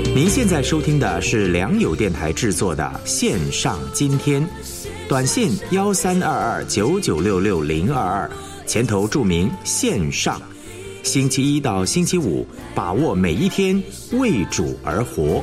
您现在收听的是良友电台制作的线上今天，短信132299660022，前头注明线上。星期一到星期五，把握每一天，为主而活。